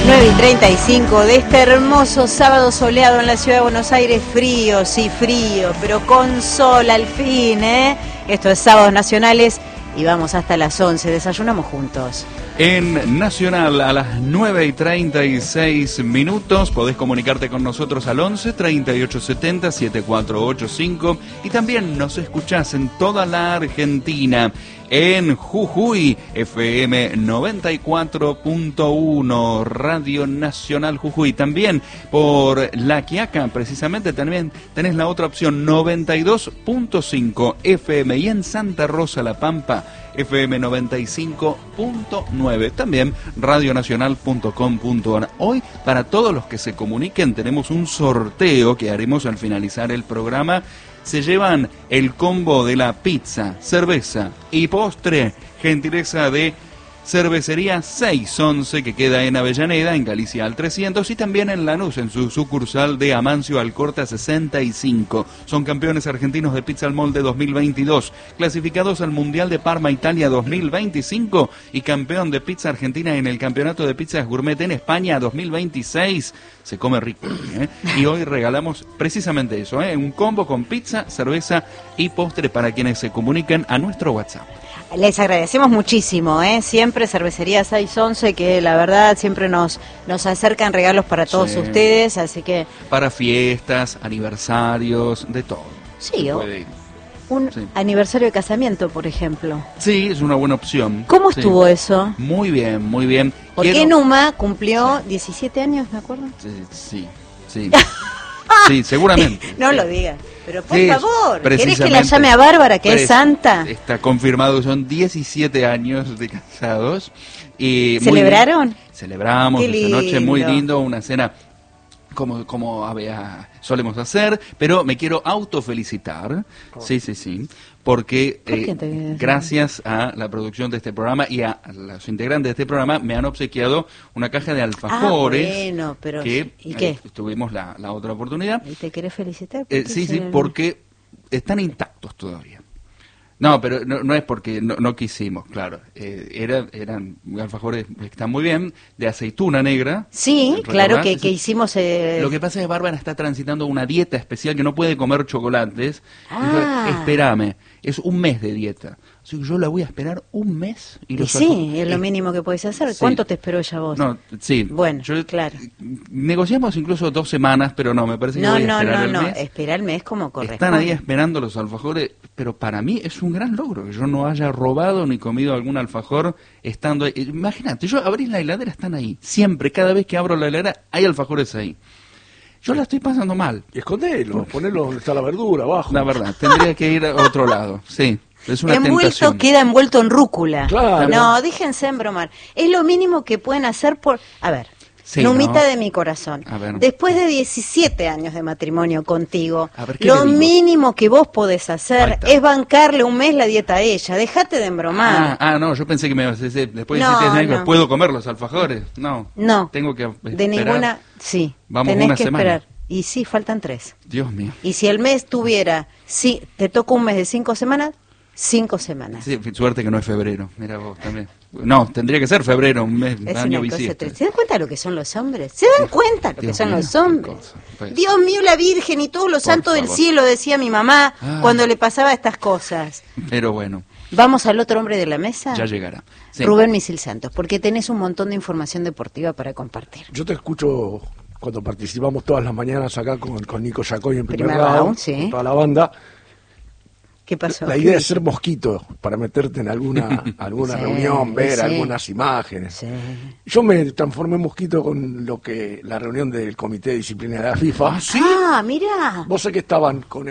9:35 de este hermoso sábado soleado en la ciudad de Buenos Aires, frío, sí frío, pero con sol al fin, ¿eh? Esto es Sábados Nacionales y vamos hasta las 11, desayunamos juntos. En Nacional a las 9:36 podés comunicarte con nosotros al 11 3870 7485 y también nos escuchás en toda la Argentina. En Jujuy, FM 94.1, Radio Nacional Jujuy. También por La Quiaca, precisamente, también tenés la otra opción, 92.5 FM. Y en Santa Rosa, La Pampa, FM 95.9. También radionacional.com.ar. Hoy, para todos los que se comuniquen, tenemos un sorteo que haremos al finalizar el programa. Se llevan el combo de la pizza, cerveza y postre, gentileza de Cervecería 611, que queda en Avellaneda, en Galicia al 300, y también en Lanús, en su sucursal de Amancio Alcorta 65. Son campeones argentinos de Pizza al Molde 2022, clasificados al Mundial de Parma, Italia 2025, y campeón de Pizza Argentina en el Campeonato de Pizzas Gourmet en España 2026. Se come rico, ¿eh? Y hoy regalamos precisamente eso, ¿eh? Un combo con pizza, cerveza y postre para quienes se comuniquen a nuestro WhatsApp. Les agradecemos muchísimo, siempre Cervecería 611, que la verdad siempre nos acercan regalos para todos ustedes, así que... Para fiestas, aniversarios, de todo. Sí, un aniversario de casamiento, por ejemplo. Sí, es una buena opción. ¿Cómo estuvo eso? Muy bien, muy bien. Porque Numa cumplió 17 años, ¿me acuerdo? Sí. Sí, seguramente. No lo digas. Pero por favor, ¿querés que la precisamente, llame a Bárbara, que es santa? Está confirmado, son 17 años de casados. Y ¿celebraron? Celebramos Qué esa noche, lindo. muy lindo, una cena como solemos hacer, pero me quiero autofelicitar, sí, porque gracias a la producción de este programa y a los integrantes de este programa me han obsequiado una caja de alfajores. Bueno, pero que ¿y qué? Tuvimos la otra oportunidad. ¿Y te querés felicitar? Sí, porque están intactos todavía. No, pero no es porque no quisimos, claro. Eran alfajores que están muy bien, de aceituna negra. Sí, claro, que hicimos... Lo que pasa es que Bárbara está transitando una dieta especial que no puede comer chocolates. Entonces, espérame, es un mes de dieta. Así que yo la voy a esperar un mes. Y sí, es lo mínimo que podés hacer. Sí. ¿Cuánto te esperó ella vos? No, sí. Bueno, claro. Negociamos incluso 2 semanas, pero no, me parece que voy a esperar el mes. No, espera el mes como corresponde. Están ahí esperando los alfajores, pero para mí es un gran logro que yo no haya robado ni comido algún alfajor estando ahí. Imagínate, yo abrís la heladera, están ahí. Siempre, cada vez que abro la heladera, hay alfajores ahí. Yo la estoy pasando mal. Y escondelo, ponelo donde está la verdura, abajo. La verdad, tendría que ir a otro lado, sí. Es una tentación. Queda envuelto en rúcula. Claro. No, déjense en bromar. Es lo mínimo que pueden hacer por... A ver, Numita de mi corazón. Después de 17 años de matrimonio contigo, lo mínimo que vos podés hacer es bancarle un mes la dieta a ella. Dejate de embromar. No, yo pensé que me ibas a decir, después de 17 años, ¿puedo comer los alfajores? No. Tengo que esperar. De ninguna... Sí, vamos tenés una que semana. esperar. Y sí, faltan 3. Dios mío. Y si el mes tuviera... Sí, te toca un mes de 5 semanas... 5 semanas. Sí, suerte que no es febrero. Mira vos también. No, tendría que ser febrero, un mes, año bisiesto. ¿Se dan cuenta de lo que son los hombres? ¿Se dan cuenta de lo que son los hombres? Dios mío, la Virgen y todos los santos del cielo, decía mi mamá cuando le pasaba estas cosas. Pero bueno. ¿Vamos al otro hombre de la mesa? Ya llegará. Sí. Rubén Misil Santos, porque tenés un montón de información deportiva para compartir. Yo te escucho cuando participamos todas las mañanas acá con Nico Yacoy en primer round, con toda la banda. ¿Qué pasó? La idea es ser mosquito para meterte en alguna reunión, ver algunas imágenes. Sí. Yo me transformé en mosquito con la reunión del Comité de Disciplina de la FIFA. ¿Sí? Mira. Vos sé que estaban con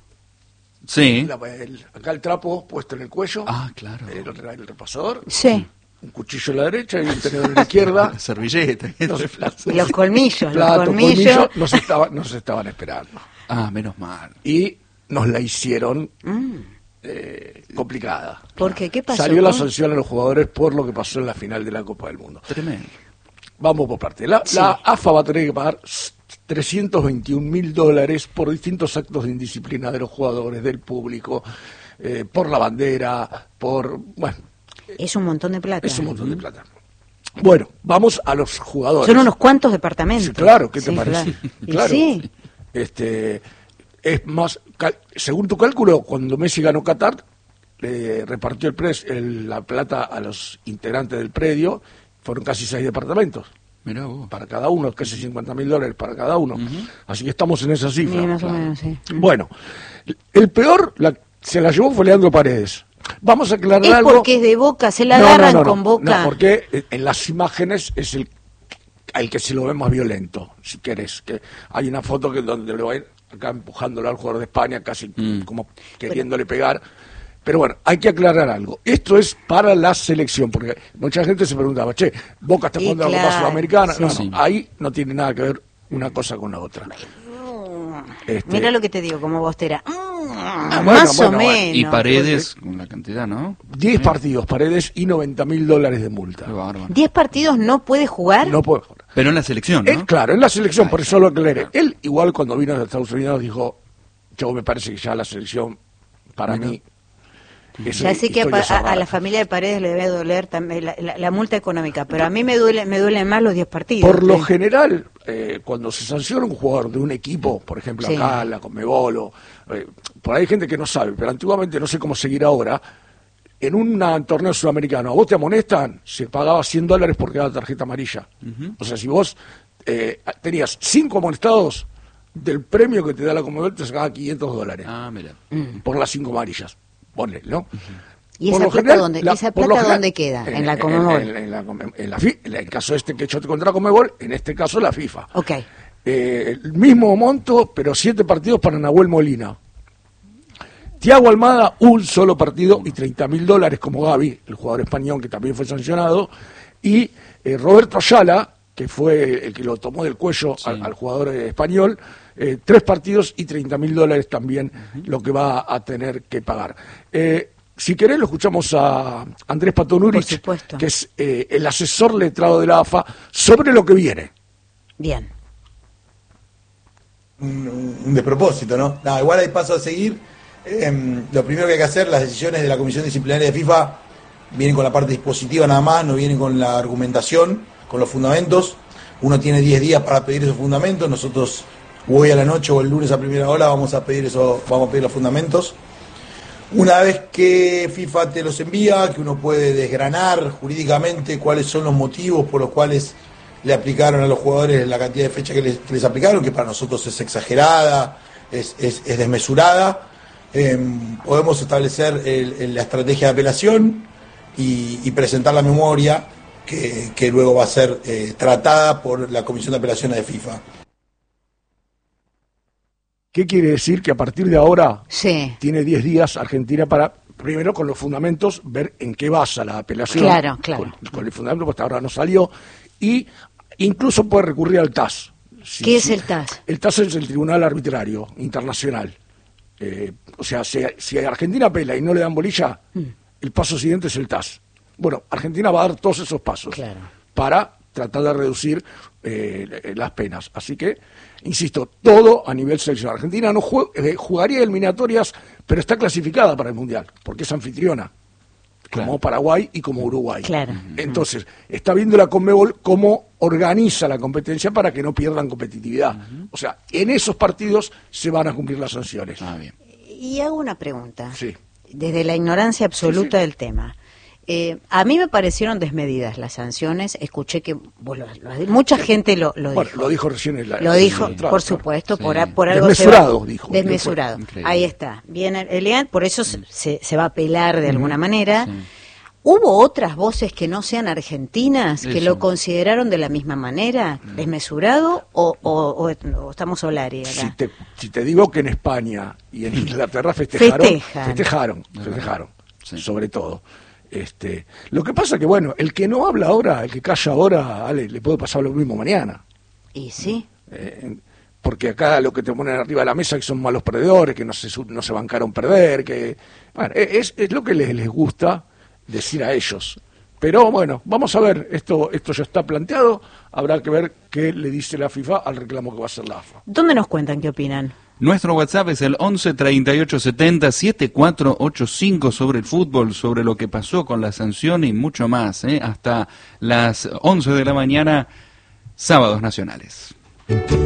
Sí. Acá el trapo puesto en el cuello. Claro. El repasador. Sí. Un cuchillo en la derecha y un tenedor en la izquierda. La servilleta. Los colmillos. Nos estaban esperando. Menos mal. Y nos la hicieron complicada. ¿Por qué? ¿Qué pasó? Salió la sanción a los jugadores por lo que pasó en la final de la Copa del Mundo. Tremendo. Vamos por parte. La AFA va a tener que pagar $321.000 por distintos actos de indisciplina de los jugadores, del público, por la bandera, Es un montón de plata. Es un montón de plata. Bueno, vamos a los jugadores. Son unos cuantos departamentos. Sí, claro, ¿qué te parece? Claro. Sí. Es más, según tu cálculo, cuando Messi ganó Qatar, repartió la plata a los integrantes del predio, fueron casi 6 departamentos. Mirá vos. Para cada uno, casi $50.000 para cada uno. Así que estamos en esa cifra. Sí, más o menos, sí. Bueno, el peor se la llevó fue Leandro Paredes. Vamos a aclarar algo. Es porque es de Boca, se la agarran con Boca. No, porque en las imágenes es el que se lo ve más violento, si querés. Que hay una foto donde lo ven acá empujándolo al jugador de España, casi como queriéndole pegar. Pero bueno, hay que aclarar algo. Esto es para la selección, porque mucha gente se preguntaba, Boca está jugando la Copa Sudamericana. Sí, no, ahí no tiene nada que ver una cosa con la otra. Mira lo que te digo, como Bostera. Más o menos. Y Paredes, con la cantidad, ¿no? 10 partidos, Paredes, y $90.000 de multa. 10 partidos no puede jugar. No puede jugar. Pero en la selección, ¿no? Claro, en la selección, por eso lo aclaré. Él, igual cuando vino a Estados Unidos, dijo, yo me parece que ya la selección, para mí... Ya sé que a la familia de Paredes le debe doler también la multa económica, pero a mí me duelen más los 10 partidos. Por lo general, cuando se sanciona un jugador de un equipo, por ejemplo acá, la Conmebol, por ahí hay gente que no sabe, pero antiguamente, no sé cómo seguir ahora, en un torneo sudamericano, a vos te amonestan, se pagaba $100 por cada tarjeta amarilla. O sea, si vos tenías 5 amonestados, del premio que te da la Conmebol te sacaba $500. Ah, mira. Por las 5 amarillas. Ponle, ¿no? ¿Y esa plata dónde queda? ¿En la Conmebol? En el caso que yo te conté la Conmebol, en este caso la FIFA. Ok. El mismo monto, pero 7 partidos para Nahuel Molina. Thiago Almada, un solo partido y $30.000 como Gavi, el jugador español que también fue sancionado. Y Roberto Ayala, que fue el que lo tomó del cuello al jugador español, 3 partidos y $30.000 también lo que va a tener que pagar. Si querés lo escuchamos a Andrés Patonurich, que es el asesor letrado de la AFA, sobre lo que viene. Bien. Un despropósito, ¿no? Igual hay paso a seguir. Lo primero que hay que hacer, las decisiones de la Comisión Disciplinaria de FIFA vienen con la parte dispositiva nada más, no vienen con la argumentación, con los fundamentos. Uno tiene 10 días para pedir esos fundamentos. Nosotros hoy a la noche o el lunes a primera hora vamos a pedir los fundamentos. Una vez que FIFA te los envía, que uno puede desgranar jurídicamente cuáles son los motivos por los cuales le aplicaron a los jugadores la cantidad de fecha que les aplicaron, que para nosotros es exagerada, es desmesurada, podemos establecer la estrategia de apelación y presentar la memoria que luego va a ser tratada por la Comisión de Apelaciones de FIFA. ¿Qué quiere decir? Que a partir de ahora tiene 10 días Argentina para, primero con los fundamentos, ver en qué basa la apelación. Claro. Con el fundamento, pues hasta ahora no salió. Y incluso puede recurrir al TAS. ¿Qué es el TAS? El TAS es el Tribunal Arbitrario Internacional. O sea, si Argentina apela y no le dan bolilla, el paso siguiente es el TAS. Bueno, Argentina va a dar todos esos pasos para tratar de reducir las penas. Así que, insisto, todo a nivel selección. Argentina no jugaría eliminatorias, pero está clasificada para el Mundial, porque es anfitriona, como Paraguay y como Uruguay. Entonces, está viendo la Conmebol cómo organiza la competencia para que no pierdan competitividad. O sea, en esos partidos se van a cumplir las sanciones. Bien. Y hago una pregunta, desde la ignorancia absoluta del tema. A mí me parecieron desmedidas las sanciones. Escuché que mucha gente lo dijo. Bueno, lo dijo recién. Lo dijo, por supuesto, por algo desmesurado, dijo. Desmesurado. Ahí está. Bien elegante, por eso se va a apelar de alguna manera. ¿Hubo otras voces que no sean argentinas que lo consideraron de la misma manera? ¿Desmesurado o estamos Solari acá? Si te digo que en España y en Inglaterra festejaron. Sobre todo. Lo que pasa que, bueno, el que no habla ahora, el que calla ahora, le puede pasar lo mismo mañana. ¿Y sí? Porque acá lo que te ponen arriba de la mesa que son malos perdedores, que no se bancaron perder, que... Bueno, es lo que les gusta decir a ellos. Pero bueno, vamos a ver, esto ya está planteado, habrá que ver qué le dice la FIFA al reclamo que va a hacer la AFA. ¿Dónde nos cuentan qué opinan? Nuestro WhatsApp es el 11 38 70 7485 sobre el fútbol, sobre lo que pasó con la sanción y mucho más, hasta las 11 de la mañana, sábados nacionales.